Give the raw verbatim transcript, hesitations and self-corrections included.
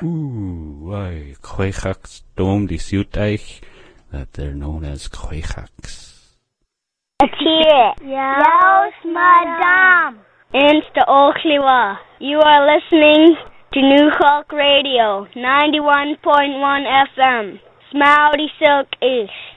Ooh, why, Quaychaks dome the Suteich, that they're known as Quaychaks. Yes, madam. Insta Ochliwa. You are listening to New Hawk Radio, ninety-one point one F M. Smouty Silk Ish.